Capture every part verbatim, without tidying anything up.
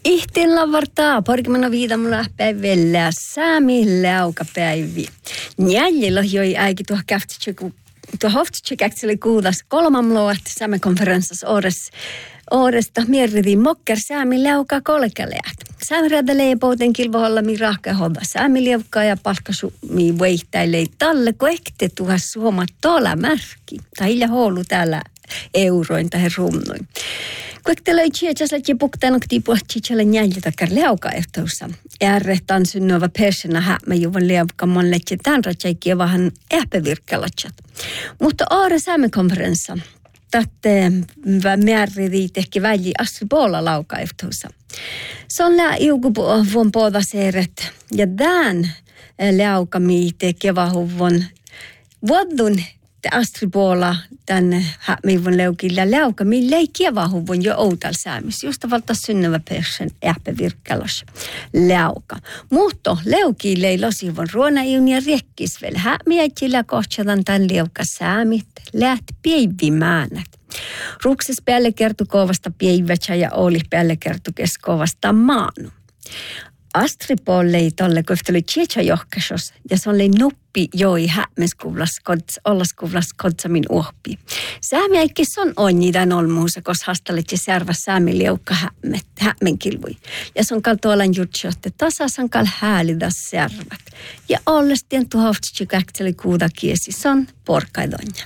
Ihtillä vartaa, porkimana viidamalla päivillä, saami läukapäivi. Jäljellä joi äikin tuohon käftitsyku, tuohon hoftitsykäkseli kuudas kolmamloat saamme konferenssassa årets åresta mierrivi mokker saami läuka kolkaleat. Saami räätälee pouten kilvoholla mi rahka hova saami läuka ja palkkasu mi veihtailee talle koekte tuohon suomat tola märki. Tai illa houlu täällä euroin tai runnoin. Kuektele chiechas lähtee puktanut tiipua chichalla njäljetä kar läukaehtoussa. Ärrehtaan synnöva persona hämä juvan läukamon lähtee tämän ratjaikia vähän ähpävirkkalatsat. Mutta aare saamekonferenssa tätte määrivi tehki väli asri puolella laukaehtoussa. Se on lää iukuvuon puolvaseeret ja tämän läukamiite kevahuvon vuodun astripuola tänne hämivon leukilla läuka, millä ei kievahuvun jo outal säämis. Just valta synnävä persen ähpävirkkalos läuka. Mutta leukille ei losivon ruonaiun ja riekkisvel. Hämiätillä kohtsadan tämän leuka säämit, läht päivimäänät. Rukses päälle kertu kovasta päivätsä ja oli päälle kertu keskovasta maanu. Astripuolle ei tolle kohteli chietsä johkasos ja se oli nuppi joi hämmenskuvlas kods, ollaskuvlas kodsamin uhpi. Säämi äikki son on niitä olmuusa, koska hastalit ja särvä säämi liukka hämmenkilvui. Ja se on kal tuolan jutsi, että tasasan kal häälidas särvät. Ja ollestien tuhoftsi käkseli kuuda kiesi, se on porkaidonja.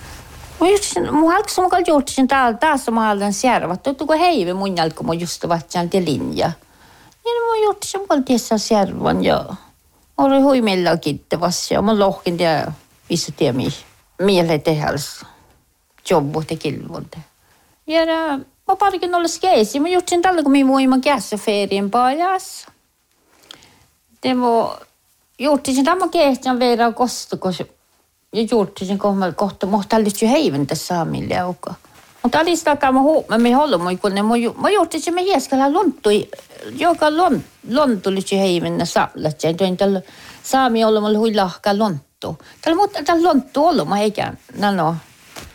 Mun alkoi mun kal jutsin täällä taas mä haluan särvät. Tuttuko heive mun jälkeen mun just vahtsaan te linja. Ja mä juuri sen puolella tässä särvän ja oli huimella kiittävässä ja mä lohkin ja missä tiedä mieleen tehdä jobbu te kilvonte. Ja mä parikin olla skeisi. Mä juuri sen tällä kun minä voiman kässä ferien pajas. Ja mä juuri sen tämän kehtään verran kostukos ja juuri sen kohta mohta olisi jo heiven tässä saamille auka. Mutta alista takaa mä huomamme holmoi, kun mä juuri sen mä hieskalla luntui. Joka lontulisi heimenä sallat ja toin tällä saami olomalla hui lahka lonttu. Tällä mutta tällä lonttu oloma eikä no